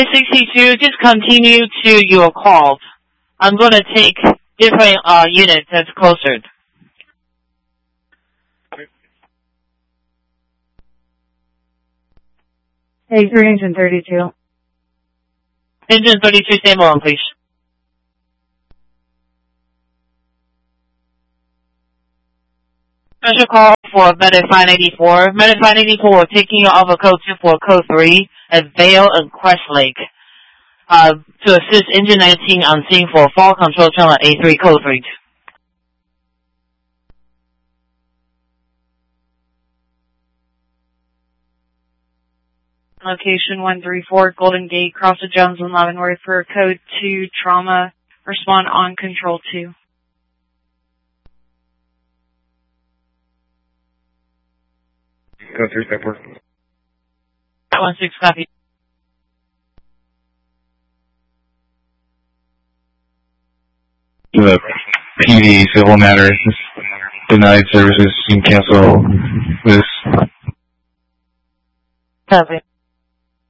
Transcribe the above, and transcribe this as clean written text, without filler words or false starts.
62, just continue to your call. I'm going to take different units that's closer. Hey, for engine 32. Engine 32, stay on, please. Special call for Medic 584. Medic 584 taking off a code 2 for code 3 at Vale and Crest Lake. To assist engine 19 on scene for fall control channel A3 code 3. Location 134, Golden Gate, cross the Jones and Leavenworth for code 2 trauma. Respond on control 2. Code 3, step work. 16, copy. The PD civil matter denied services. You can cancel this. Copy.